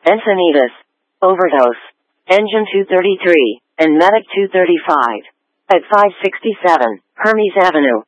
Encinitas, Overdose, Engine 233, and Medic 235. At 567 Hermes Avenue,